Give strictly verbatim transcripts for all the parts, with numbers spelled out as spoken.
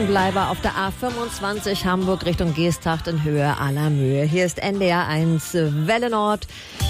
Streckenbleiber auf der A fünfundzwanzig Hamburg Richtung Geesthacht in Höhe aller Mühe. Hier ist N D R eins Welle Nord.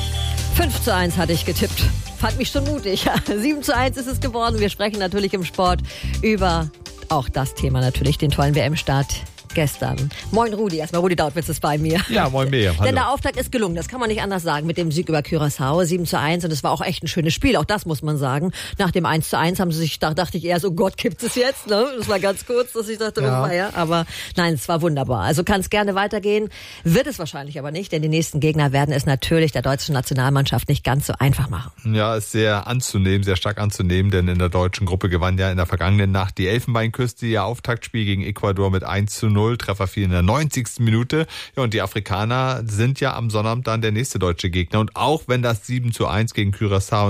fünf zu eins hatte ich getippt. Fand mich schon mutig. sieben zu eins ist es geworden. Wir sprechen natürlich im Sport über auch das Thema natürlich, den tollen W M-Start gestern. Moin Rudi, erstmal Rudi Dautwitz ist bei mir. Ja, moin Miriam, hallo. Denn der Auftakt ist gelungen, das kann man nicht anders sagen, mit dem Sieg über Curaçao, sieben zu eins, und es war auch echt ein schönes Spiel, auch das muss man sagen. Nach dem eins zu eins haben sie sich, da dachte ich erst, oh Gott, gibt es jetzt, ne? Das war ganz kurz, dass ich dachte, ja. oh ja, aber nein, es war wunderbar. Also kann es gerne weitergehen, wird es wahrscheinlich aber nicht, denn die nächsten Gegner werden es natürlich der deutschen Nationalmannschaft nicht ganz so einfach machen. Ja, ist sehr anzunehmen, sehr stark anzunehmen, denn in der deutschen Gruppe gewann ja in der vergangenen Nacht die Elfenbeinküste ihr Auftaktspiel gegen Ecuador mit eins zu null, Treffer fiel in der neunzigsten Minute. Ja, und die Afrikaner sind ja am Sonnabend dann der nächste deutsche Gegner. Und auch wenn das sieben zu eins gegen Curaçao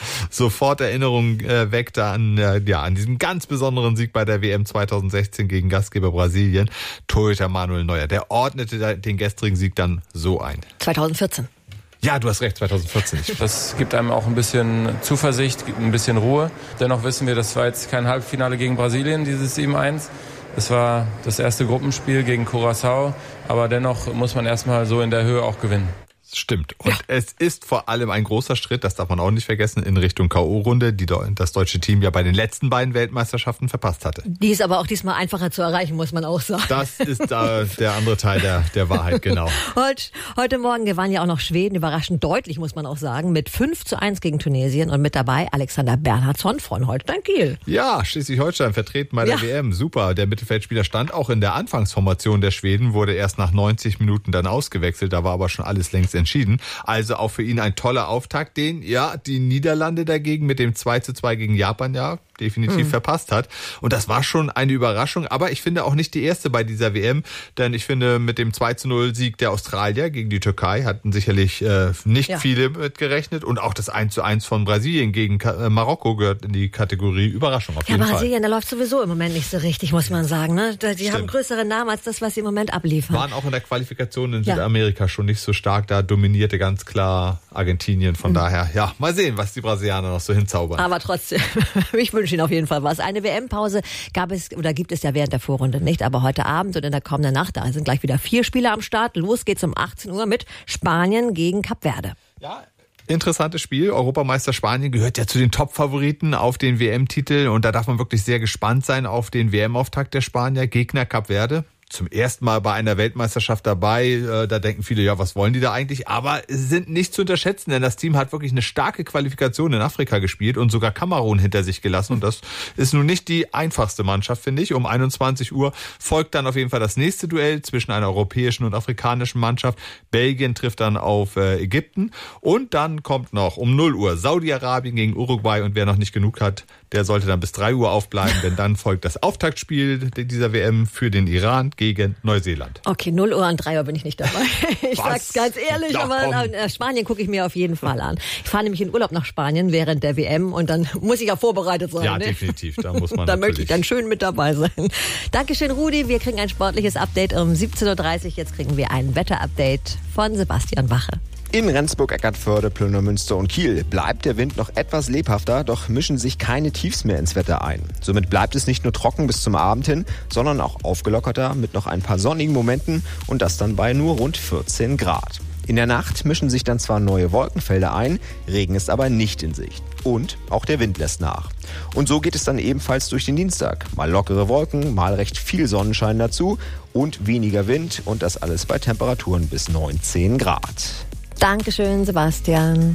sofort Erinnerungen äh, weckte an, äh, ja, an diesem ganz besonderen Sieg bei der W M zweitausendsechzehn gegen Gastgeber Brasilien, Torhüter Manuel Neuer, der ordnete den gestrigen Sieg dann so ein. zweitausendvierzehn. Ja, du hast recht, zweitausendvierzehn. Das gibt einem auch ein bisschen Zuversicht, ein bisschen Ruhe. Dennoch wissen wir, das war jetzt kein Halbfinale gegen Brasilien, dieses sieben eins. Es war das erste Gruppenspiel gegen Curaçao, aber dennoch muss man erstmal so in der Höhe auch gewinnen. Stimmt. Und ja. es ist vor allem ein großer Schritt, das darf man auch nicht vergessen, in Richtung K O-Runde, die das deutsche Team ja bei den letzten beiden Weltmeisterschaften verpasst hatte. Die ist aber auch diesmal einfacher zu erreichen, muss man auch sagen. Das ist äh, der andere Teil der, der Wahrheit, genau. Heute, heute Morgen gewann ja auch noch Schweden, überraschend deutlich, muss man auch sagen, mit fünf zu eins gegen Tunesien, und mit dabei Alexander Bernhardsson von Holstein Kiel. Ja, Schleswig-Holstein vertreten bei der ja. W M. Super. Der Mittelfeldspieler stand auch in der Anfangsformation der Schweden, wurde erst nach neunzig Minuten dann ausgewechselt, da war aber schon alles längst entschieden. Also auch für ihn ein toller Auftakt, den ja die Niederlande dagegen mit dem zwei zu zwei gegen Japan ja definitiv mhm. verpasst hat. Und das war schon eine Überraschung, aber ich finde auch nicht die erste bei dieser W M, denn ich finde, mit dem zwei zu null Sieg der Australier gegen die Türkei hatten sicherlich äh, nicht ja. viele mitgerechnet, und auch das eins zu eins von Brasilien gegen Ka- Marokko gehört in die Kategorie Überraschung auf ja, jeden Brasilien, Fall. der läuft sowieso im Moment nicht so richtig, muss man sagen. Ne? Die Stimmt. haben größere Namen als das, was sie im Moment abliefern. Waren auch in der Qualifikation in ja. Südamerika schon nicht so stark, da dominierte ganz klar Argentinien, von mhm. daher, ja, mal sehen, was die Brasilianer noch so hinzaubern. Aber trotzdem, ich wünsche Ihnen auf jeden Fall was. Eine W M-Pause gab es oder gibt es ja während der Vorrunde nicht, aber heute Abend und in der kommenden Nacht, da sind gleich wieder vier Spiele am Start. Los geht's um achtzehn Uhr mit Spanien gegen Kap Verde. Ja. Interessantes Spiel. Europameister Spanien gehört ja zu den Top-Favoriten auf den W M-Titel, und da darf man wirklich sehr gespannt sein auf den W M-Auftakt der Spanier. Gegner Kap Verde. Zum ersten Mal bei einer Weltmeisterschaft dabei. Da denken viele, ja, was wollen die da eigentlich? Aber sie sind nicht zu unterschätzen, denn das Team hat wirklich eine starke Qualifikation in Afrika gespielt und sogar Kamerun hinter sich gelassen. Und das ist nun nicht die einfachste Mannschaft, finde ich. Um einundzwanzig Uhr folgt dann auf jeden Fall das nächste Duell zwischen einer europäischen und afrikanischen Mannschaft. Belgien trifft dann auf äh, Ägypten. Und dann kommt noch um null Uhr Saudi-Arabien gegen Uruguay. Und wer noch nicht genug hat, der sollte dann bis drei Uhr aufbleiben, denn dann folgt das Auftaktspiel dieser W M für den Iran gegen Neuseeland. Okay, null Uhr und drei Uhr bin ich nicht dabei. Ich Was? sag's ganz ehrlich, Ja, aber äh, Spanien gucke ich mir auf jeden Fall an. Ich fahre nämlich in Urlaub nach Spanien während der W M, und dann muss ich ja vorbereitet sein. Ja, ne? definitiv. Da muss man Da natürlich. möchte ich dann schön mit dabei sein. Dankeschön, Rudi. Wir kriegen ein sportliches Update um siebzehn Uhr dreißig. Jetzt kriegen wir ein Wetterupdate von Sebastian Bache. In Rendsburg, Eckernförde, Plünemünster und Kiel bleibt der Wind noch etwas lebhafter, doch mischen sich keine Tiefs mehr ins Wetter ein. Somit bleibt es nicht nur trocken bis zum Abend hin, sondern auch aufgelockerter mit noch ein paar sonnigen Momenten, und das dann bei nur rund vierzehn Grad. In der Nacht mischen sich dann zwar neue Wolkenfelder ein, Regen ist aber nicht in Sicht. Und auch der Wind lässt nach. Und so geht es dann ebenfalls durch den Dienstag. Mal lockere Wolken, mal recht viel Sonnenschein dazu und weniger Wind, und das alles bei Temperaturen bis neunzehn Grad. Dankeschön, Sebastian.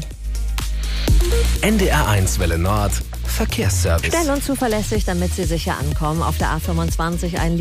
N D R eins Welle Nord, Verkehrsservice. Schnell und zuverlässig, damit Sie sicher ankommen. Auf der A fünfundzwanzig ein